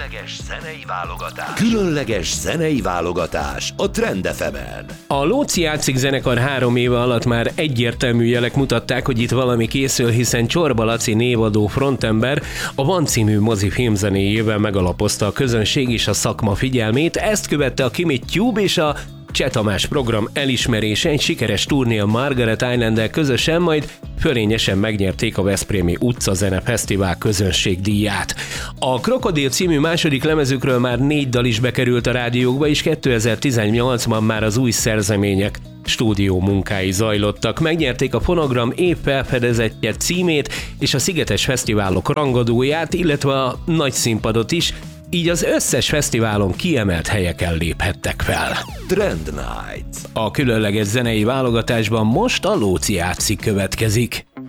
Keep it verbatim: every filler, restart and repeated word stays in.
Különleges zenei válogatás. Különleges zenei válogatás a Trend ef emen. A Lóczy játszik zenekar három éve alatt már egyértelmű jelek mutatták, hogy itt valami készül, hiszen Csorba Laci névadó frontember a Van című mozifilm zenéjével megalapozta a közönség és a szakma figyelmét. Ezt követte a Kimi Tube és a Cseh Tamás program elismerése, egy sikeres turné a Margaret Island-del közösen, majd fölényesen megnyerték a Veszprémi Utcazene Fesztivál közönségdíját. A Krokodil című második lemezükről már négy dal is bekerült a rádiókba, és kétezer-tizennyolcban már az új szerzemények stúdió munkái zajlottak. Megnyerték a Fonogram év felfedezettje címét és a Szigetes Fesztiválok rangadóját, illetve a nagy színpadot is, így az összes fesztiválon kiemelt helyeken léphettek fel. Trend Night. A különleges zenei válogatásban most a Lóczy játszik következik.